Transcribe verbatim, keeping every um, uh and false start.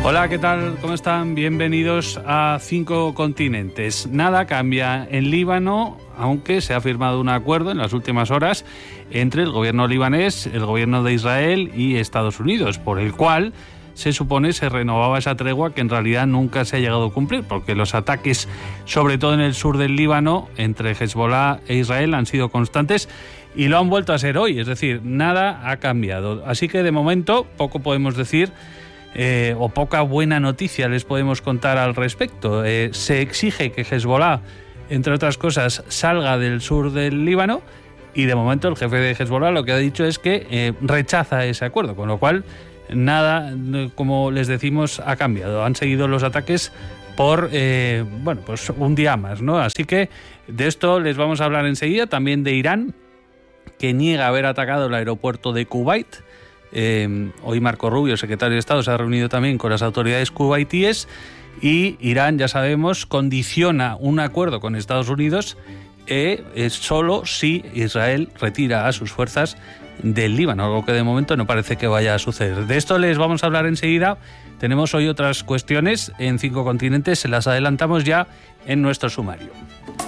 Hola, ¿qué tal? ¿Cómo están? Bienvenidos a Cinco Continentes. Nada cambia en Líbano, aunque se ha firmado un acuerdo en las últimas horas entre el gobierno libanés, el gobierno de Israel y Estados Unidos, por el cual se supone se renovaba esa tregua que en realidad nunca se ha llegado a cumplir, porque los ataques, sobre todo en el sur del Líbano, entre Hezbollah e Israel han sido constantes y lo han vuelto a ser hoy, es decir, nada ha cambiado. Así que de momento poco podemos decir eh, o poca buena noticia les podemos contar al respecto. Eh, se exige que Hezbollah, entre otras cosas, salga del sur del Líbano y de momento el jefe de Hezbollah lo que ha dicho es que eh, rechaza ese acuerdo, con lo cual nada, como les decimos, ha cambiado. Han seguido los ataques por, eh, bueno, pues un día más, ¿no? Así que de esto les vamos a hablar enseguida, también de Irán, que niega haber atacado el aeropuerto de Kuwait. Eh, hoy Marco Rubio, secretario de Estado, se ha reunido también con las autoridades kuwaitíes y Irán, ya sabemos, condiciona un acuerdo con Estados Unidos eh, eh, solo si Israel retira a sus fuerzas del Líbano, algo que de momento no parece que vaya a suceder. De esto les vamos a hablar enseguida. Tenemos hoy otras cuestiones en Cinco Continentes, se las adelantamos ya en nuestro sumario.